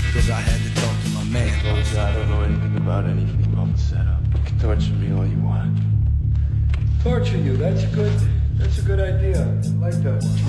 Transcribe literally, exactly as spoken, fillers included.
Cause I had to talk to my man. Folks, I don't know anything about anything about the setup. You can torture me all you want. Torture you, that's a good, that's a good idea. I like that one.